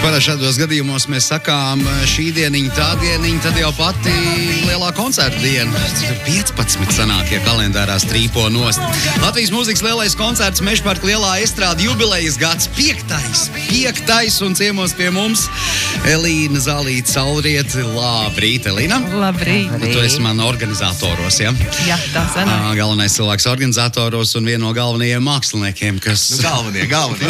Parasti šādos gadījumos mēs sakām šī dieniņa, tā dieniņa, tad jau pati lielā koncerta diena. 15 sanāk, ja kalendārā strīpo nost. Latvijas mūzikas lielais koncerts Mežaparka lielā estrāde jubilejas gads 5. un ciemos pie mums Elīna Zālīte Saulriete. Labrīt, Elīna. Labrīt. Tu esi man organizatoros, ja? Jā, tā sanāk. Galvenais cilvēks organizatoros un viena no galvenajiem māksliniekiem, kas... Galvenie.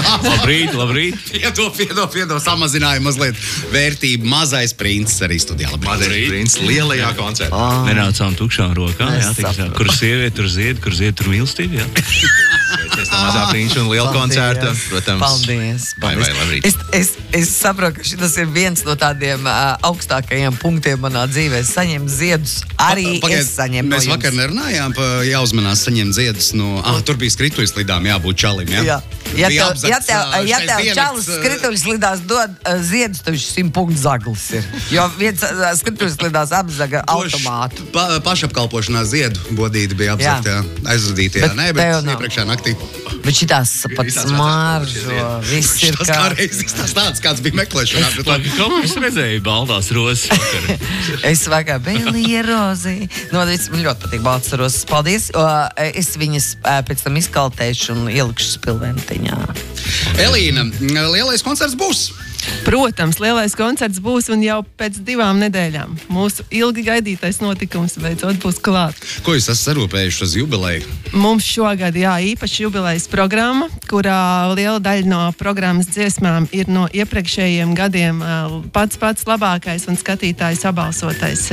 Labrīt. Piedod, samazināja mazliet vērtību. Mazais princis arī studijā. Mazais princis lielajā koncertā. Nenācām tukšām rokām, kur sieviete, tur zied, kur zied, tur mīlestība, jā. Pēc tam mazā prinča un liela koncerta, protams. Paldies. Vai, labrīt. Es saprotu, ka šis ir viens no tādiem augstākajiem punktiem manā dzīvē. Saņemt ziedus arī es saņemu no jums. Mēs vakar nerunājām pa jāuzmanās saņemt ziedus no... tur bija skrituļslidām jābūt čalim, jā? Ja tev čalis skrituļslidās dod ziedus, tad 100 punktu zaglis ir. Jo viens skrituļslidās apzaga automātu. Pašapkalpošanās ziedu bodīti bija apzakt, aizvadītajā. Nē, bet iepriekšā naktī. Bet šitās pat smaržo, viss ir kā... kā reizes tas tāds, kāds bija meklēšanā. Kā es redzēju baltās rozes vakar? Es vakar bēlī eroziju. Man ļoti patīk baltās rozes. Paldies. Es viņas pēc tam izkaltēšu un ielikšu spilventiņā. Elīna, lielais koncerts būs? Protams, lielais koncerts būs un jau pēc 2 nedēļām. Mūsu ilgi gaidītais notikums beidzot būs klāt. Ko jūs esat sarūpējuši uz jubileju? Mums šogad, īpaši jubilejas programma, kurā liela daļa no programmas dziesmām ir no iepriekšējiem gadiem pats labākais un skatītājs abalsotais.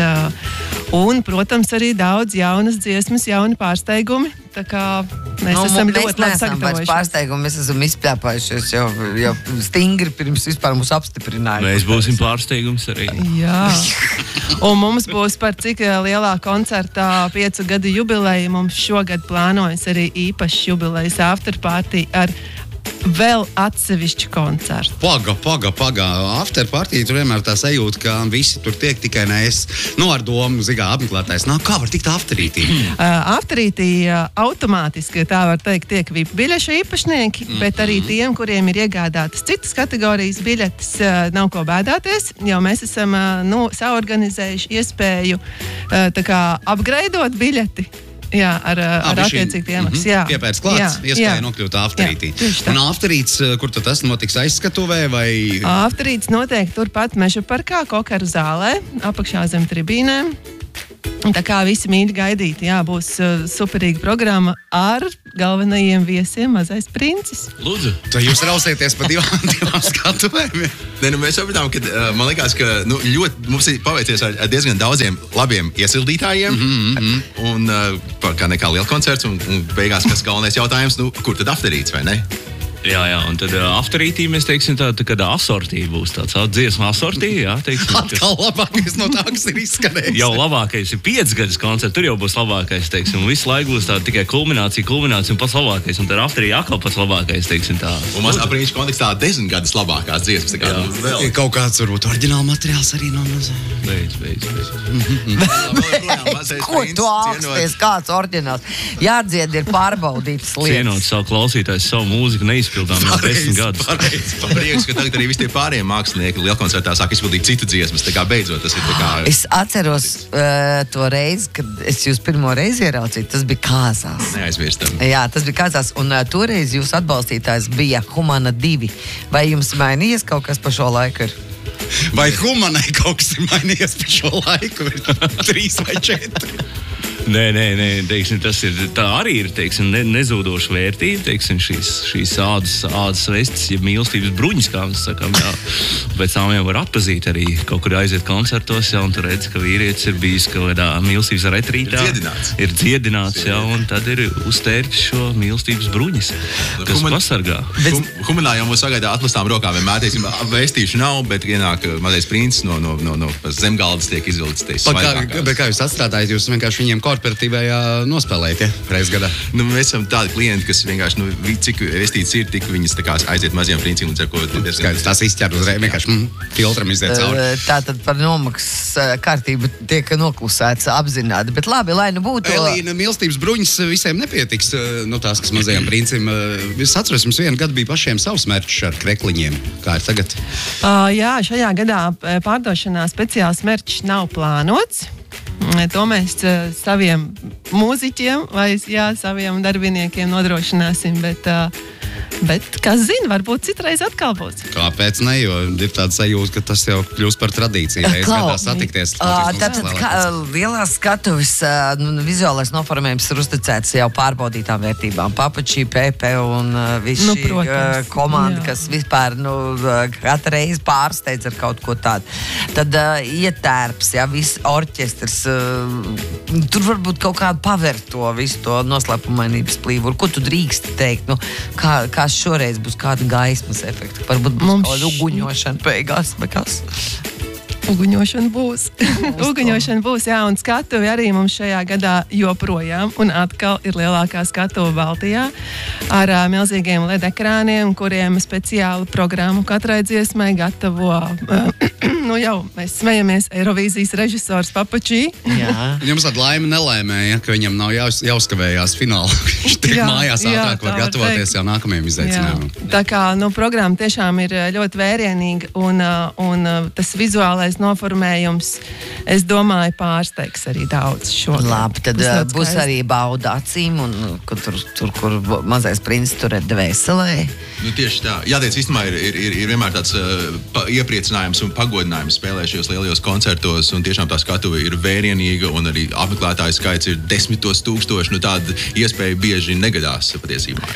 Un, protams, arī daudz jaunas dziesmas, jauni pārsteigumi. Tā kā mēs esam ļoti labi sagatavojuši. Pārsteigumi, mēs esam izpļāpājušies jau stingri pirms vispār mūs apstiprināja. Mēs būsim pārsteigums arī. Jā. Un mums būs par cik lielā koncertā 5 gadu jubileja. Mums šogad plānojas arī īpašs jubilejas afterparty ar vēl atsevišķu koncertu. Paga. Afterparty tur vienmēr tā sajūta, ka visi tur tiek tikai ne es. Ar domu, zigā, apmeklētājs. Kā var tikt afterītī? Afterītī automātiski, tā var teikt, tiek VIP biļešu īpašnieki, bet arī tiem, kuriem ir iegādātas citas kategorijas biļetes, nav ko bēdāties, jo mēs esam saorganizējuši iespēju apgraidot biļeti. Jā, ar attiecīgu iemaksu. Piepērts klāts, iespēja nokļūt afterītī. Un afterīts, kur tad tas notiks aizskatuvē vai? Afterīts notiek turpat Mežaparkā, Kokaru zālē, apakšā zem tribīnēm. Tā kā visi mīļi gaidīti, būs superīga programma ar galvenajiem viesiem Mazais princis. Lūdzu. Tad jūs rausieties pa divām skatuvēm? Mēs sapratām, ka man likās, ka mums ir paveicies ar diezgan daudziem labiem iesildītājiem. Un kā nekā liela koncerts, un beigās, kas galvenais jautājums, kur tad afterīts, vai ne? Jā, un tad afterītī mēs teiksim tāda asortī būs tāds dziesmu asortī, teiksim. Atkal labākais no tā, kas ir izskanējis. Jau labākais ir 5 gadus koncerts, tur jau būs labākais, teiksim. Un visu laiku būs tāda tikai kulminācija un pats labākais. Un tad afterī atkal pats labākais, teiksim tā. Un mazā brīņš kontekstā 10 gadus labākās dziesmas. Ir kaut kāds varbūt oriģināla materiāls arī no Beidz. Ko tu āksties, kāds oriģināls? Jādzied ir pārbaudītas lietas. Cienot savu klausītājs, savu mūziku neizpildām jau 10 gadus. Man prieks, ka tagad arī visi tie pārējie mākslinieki lielkoncertā sāk izpildīt citu dziesmas. Tā kā beidzot tas ir tā kā... Es atceros to reizi, kad es jūs pirmo reizi ieraudzīju, tas bija Kāzās. Neaizmirstam. Jā, tas bija Kāzās, un toreiz jūs atbalstītājs bija Humana 2. Vai jums mainījies kaut kas pa šo laiku ir? Vai Humanai kaut kas ir mainījies pa šo laiku? 3 vai 4? Nē, teiksim, tas ir, tā arī ir, teiksim, nezūdoša vērtība, teiksim, šīs ādas vestes, ja mīlestības bruņas, kā mēs sakām, jā. Pēc tām jau var atpazīt arī, kaut kur aiziet koncertos, jā, un tu redzi, ka vīrietis ir bijis kaut kādā mīlestības retrītā. Ir dziedināts, jā, un tad ir uztērpis šo mīlestības bruņas, kas pasargā. Humanā jau mūs sagaidā atplastām rokām, vienmēr, teiksim, vēstīšu nav, bet ienāk Mazais princis no zemgaldas tiek izvilkts, teiksim, Bet kā jūs atstrādājat, jūs vienkārši viņiem korporatīvajā nospēlējat, ja? Reiz gadā. Nu, mēs esam tādi klienti, kas vienkārši, cik vestīts ir, tik viņas tā kā aiziet maziem principiem, līdz ar ko... Skaidrs, tās izķer uzreiz, vienkārši filtram iziet cauri. Tātad par nomaksas kārtību tiek noklusēts apzināti, bet labi, lai nu būtu... Elīna, mīlestības bruņas visiem nepietiks, tās, kas mazajiem princim. Es atceros, mums vienu gadu bija pašiem savs merčs ar krekliņiem. Kā ir tagad? Jā, šajā gadā pārdošanā speciāls merčs nav plānots. To mēs saviem mūziķiem vai saviem darbiniekiem nodrošināsim, bet kas zina, varbūt citreiz atkal būs. Kāpēc ne? Jo ir tāda sajūta, ka tas jau kļūst par tradīciju. Reiz gadā satikties. Tātad lielās skatuves vizuālais noformējums ir uzticēts jau pārbaudītām vērtībām. Papačī, Pepe un visi komanda, kas vispār katru reizi pārsteidz ar kaut ko tādu. Tad ietērps, viss orķestrs. Tur varbūt kaut kādu paver to visu to noslēpumainības plīvuru. Ko tu drīksti teikt? Kā šoreiz būs kāda gaismas efekta? Varbūt būs kāda uguņošana beigās, vai kas? Uguņošana būs. Uguņošana būs, jā, un skatuvi arī mums šajā gadā joprojām, un atkal ir lielākā skatuva Baltijā, ar milzīgiem LED ekrāniem, kuriem speciālu programmu katrai dziesmai gatavo, jau mēs smejamies, Eirovīzijas režisors Papačī. Jums tāda laime nelaimēja, ka viņam nav jāuzkavējās finālā. Viņš tiek mājās ātrāk var gatavoties jau nākamajiem izaicinājumiem. Tā kā, programma tiešām ir ļoti vērienīga, un tas vizuālais noformējums, es domāju, pārsteigs arī daudz šogad. Labi, tad būs arī bauda acīm, un tur, kur mazais princis tur ir dvēselē. Tieši tā. Jāteic, īstenībā ir vienmēr tāds iepriecinājums un pagodinājums spēlēt šajos lielajos koncertos, un tiešām tā skatuve ir vērienīga, un arī apmeklētāju skaits ir 10 000. Tāda iespēja bieži negadās patiesībā.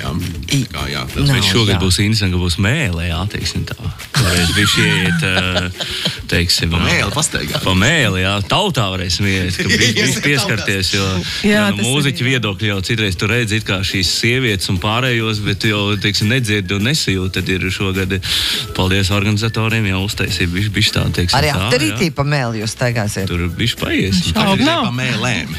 Bet šogad būs interesanti, ka būs mēlē, teiksim tā. Varēs bišķi iet, teiksim, pa mēli pastaigāt. Pa mēli, tautā varēsim iet, ka bišķi pieskarties, jo mūziķu viedokļi jau citreiz tu redzi it kā šīs sievietes un pārējos, bet jau, teiksim, nedzirdi un nesajūt, tad ir šogad, paldies organizatoriem, jau uztaisīja bišķi tā, teiksim, arī aktorītī pa mēli jūs staigāsiet. Tur bišķi paies. Pa mēlēm.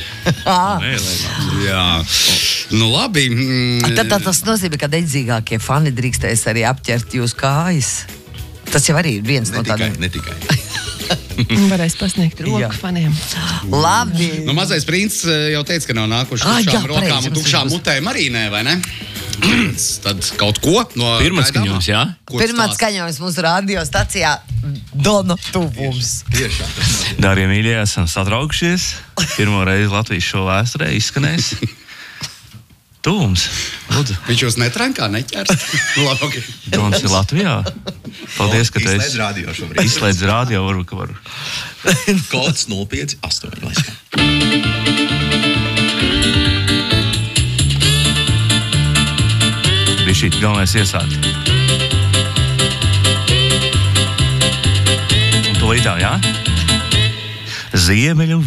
Jā. Labi. Tad tas nozīmē, ka dedzīgākie fani drīkstēs arī apķert jūs kājas. Tas jau arī ir viens no tādiem. Ne tikai. Varēs pasniegt roku faniem. Labi. Mazais princis jau teica, ka nav nākuši tukšām rokām un tukšām mutēm arī nē, vai ne? Tad kaut ko no pirmatskaņojums, jā? Pirmatskaņojums mūsu radiostacijā Dona tuvums. Dārgie mīļie, esam satraukšies. Pirmo reizi Latvijas šo vēsturē izskanēs. Tuvums, lūdzu. Viņš jūs netrankā, neķers? Labi, ok. Dons ir Latvijā. Paldies, ka tu esi. Izslēdz radio šobrīd. Izslēdz radio, varbūt, ka varu. Kods 058, lai skan. Bišķīt, galvenais iesākt. Un tūlītām, jā? Ziemeļu